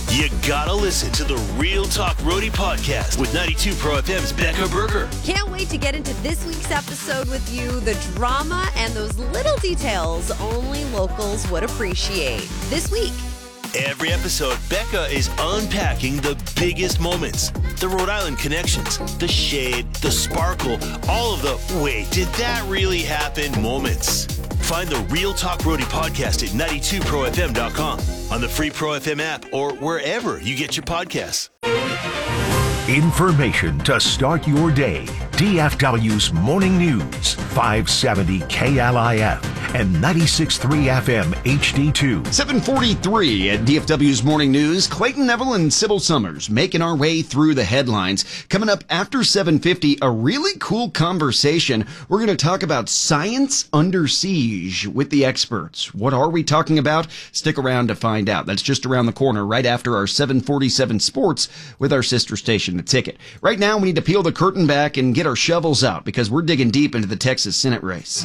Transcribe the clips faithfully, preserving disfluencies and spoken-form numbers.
You gotta listen to the Real Talk Roadie podcast with ninety-two Pro F M's Becca Berger. Can't wait to get into this week's episode with you. The drama and those little details only locals would appreciate. This week. Every episode, Becca is unpacking the biggest moments. The Rhode Island connections, the shade, the sparkle, all of the wait, did that really happen moments. Find the Real Talk Roadie podcast at ninety-two pro f m dot com, on the free Pro F M app, or wherever you get your podcasts. Information to start your day. D F W's Morning News, five seventy K L I F and ninety-six point three F M H D two. seven forty-three at D F W's Morning News. Clayton Neville and Sybil Summers making our way through the headlines. Coming up after seven fifty, a really cool conversation. We're going to talk about science under siege with the experts. What are we talking about? Stick around to find out. That's just around the corner right after our seven forty-seven sports with our sister station, The Ticket. Right now, we need to peel the curtain back and get our shovels out because we're digging deep into the Texas Senate race.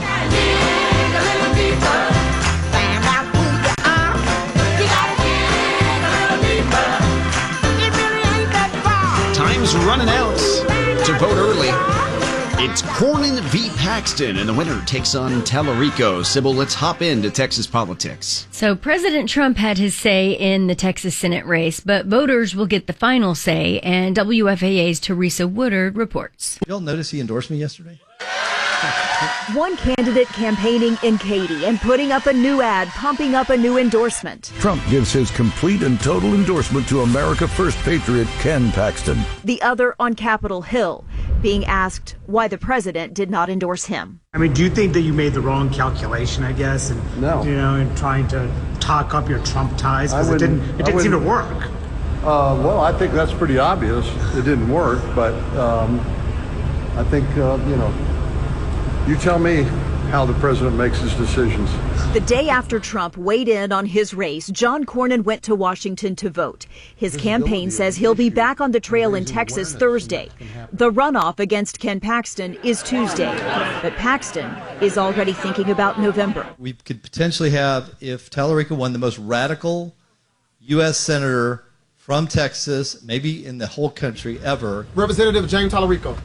Time's running out to vote early. It's Cornyn v. Paxton, and the winner takes on Tallarico. Sybil, let's hop into Texas politics. So President Trump had his say in the Texas Senate race, but voters will get the final say, and W F A A's Teresa Woodard reports. You don't notice he endorsed me yesterday? One candidate campaigning in Katy and putting up a new ad, pumping up a new endorsement. Trump gives his complete and total endorsement to America First patriot Ken Paxton. The other on Capitol Hill, being asked why the president did not endorse him. I mean, do you think that you made the wrong calculation, I guess, and no. you know, in trying to talk up your Trump ties? Because it didn't, it didn't seem to work. Uh, well, I think that's pretty obvious. It didn't work, but um, I think, uh, you know, you tell me how the president makes his decisions. The day after Trump weighed in on his race, John Cornyn went to Washington to vote. His campaign says he'll be back on the trail in Texas Thursday. The runoff against Ken Paxton is Tuesday, but Paxton is already thinking about November. We could potentially have, if Tallarico won, the most radical U S senator from Texas, maybe in the whole country ever. Representative James Tallarico.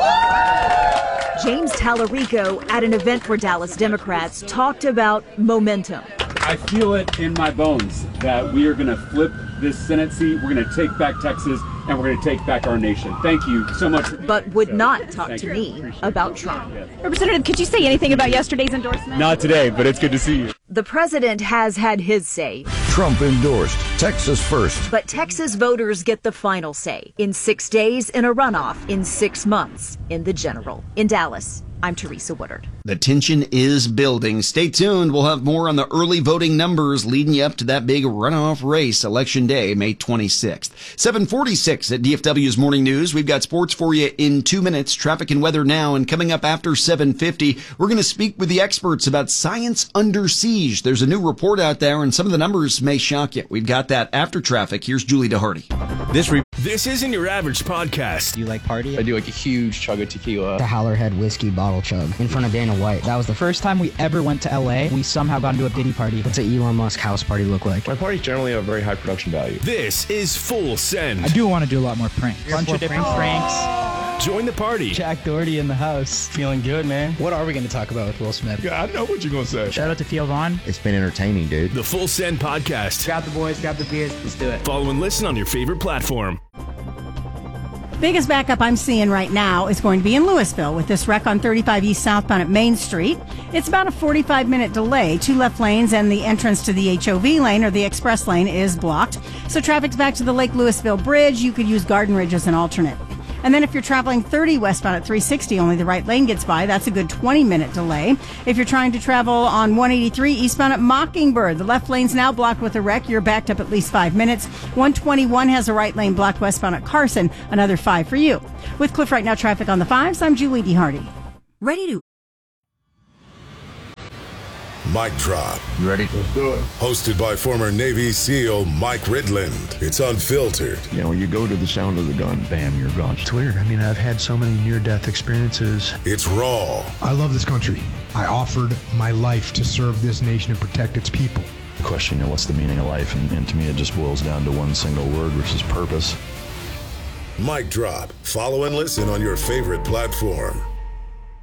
James Tallarico, at an event for Dallas Democrats, talked about momentum. I feel it in my bones that we are going to flip this Senate seat. We're going to take back Texas, and we're going to take back our nation. Thank you so much. But would not talk to me about Trump. Representative, could you say anything about yesterday's endorsement? Not today, but it's good to see you. The president has had his say. Trump endorsed Texas First. But Texas voters get the final say. In six days in a runoff, in six months in the general. In Dallas, I'm Teresa Woodard. The tension is building. Stay tuned. We'll have more on the early voting numbers leading you up to that big runoff race, Election Day, May twenty-sixth. seven forty-six at D F W's Morning News. We've got sports for you in two minutes, traffic and weather now, and coming up after seven fifty, we're going to speak with the experts about science under siege. There's a new report out there, and some of the numbers may shock you. We've got that after traffic. Here's Julie DeHardy. This re- This isn't your average podcast. Do you like party? I do like a huge chug of tequila. The Howlerhead whiskey bottle chug in front of Dana White. That was the first time we ever went to L A. We somehow got into a Diddy party. What's an Elon Musk house party look like? My parties generally have very high production value. This is Full Send. I do want to do a lot more pranks. A bunch of different pranks. Join the party. Jack Doherty in the house. Feeling good, man. What are we going to talk about with Will Smith? Yeah, I know what you're going to say. Shout out to Theo Vaughn. It's been entertaining, dude. The Full Send podcast. Grab the boys, grab the beers. Let's do it. Follow and listen on your favorite platform. Biggest backup I'm seeing right now is going to be in Louisville with this wreck on thirty-five East southbound at Main Street. It's about a forty-five minute delay. Two left lanes and the entrance to the H O V lane or the express lane is blocked. So traffic's back to the Lake Louisville Bridge. You could use Garden Ridge as an alternate. And then if you're traveling thirty westbound at three sixty, only the right lane gets by. That's a good twenty minute delay. If you're trying to travel on one eighty-three eastbound at Mockingbird, the left lane's now blocked with a wreck. You're backed up at least five minutes. one twenty-one has a right lane blocked westbound at Carson. Another five for you. With Cliff Right Now traffic on the fives, I'm Julie DeHardy. Ready to... Mic Drop. You ready? Let's do it. Hosted by former Navy SEAL Mike Ridland. It's unfiltered. You know, you go to the sound of the gun, bam, you're gone. It's weird. I mean, I've had so many near-death experiences. It's raw. I love this country. I offered my life to serve this nation and protect its people. The question, you know, what's the meaning of life? And, and to me, it just boils down to one single word, which is purpose. Mic Drop. Follow and listen on your favorite platform.